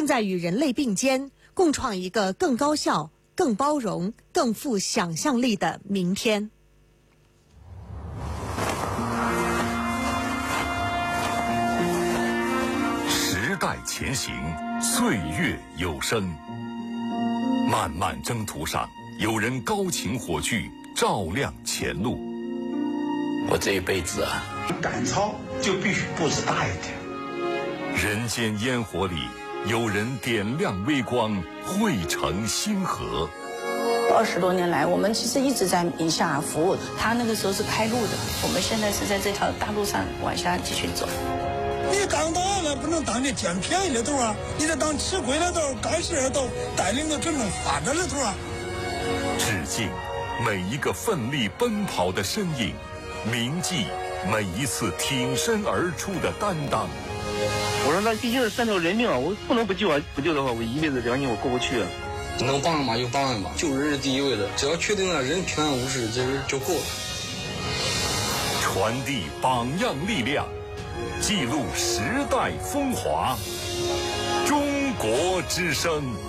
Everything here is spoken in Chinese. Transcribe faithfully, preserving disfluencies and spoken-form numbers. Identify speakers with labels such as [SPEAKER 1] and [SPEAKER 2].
[SPEAKER 1] 在与人类并肩，共创一个更高效、更包容、更富想象力的明天。
[SPEAKER 2] 时代前行，岁月有声。漫漫征途上，有人高擎火炬，照亮前路。
[SPEAKER 3] 我这一辈子啊，
[SPEAKER 4] 赶超就必须步子大一点。
[SPEAKER 2] 人间烟火里，有人点亮微光，汇成星河。
[SPEAKER 5] 二十多年来，我们其实一直在宁夏尔服务。他那个时候是开路的，我们现在是在这条大路上往下继续走。
[SPEAKER 6] 你当导演了，不能当这捡便宜的头啊！你得当吃亏的头、干事的头，带领着真正发展的头啊！
[SPEAKER 2] 致敬每一个奋力奔跑的身影，铭记每一次挺身而出的担当。
[SPEAKER 7] 我说那毕竟是三条人命啊，我不能不救啊！不救的话，我一辈子良心我过不去啊！
[SPEAKER 3] 能帮嘛就帮嘛，救人是第一位的，只要确定了人平安无事，这人就够了。
[SPEAKER 2] 传递榜样力量，记录时代风华。中国之声。